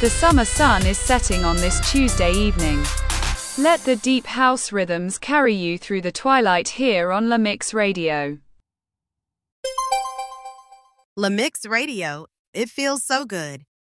The summer sun is setting on this Tuesday evening. Let the deep house rhythms carry you through the twilight here on La Mix Radio. La Mix Radio, it feels so good.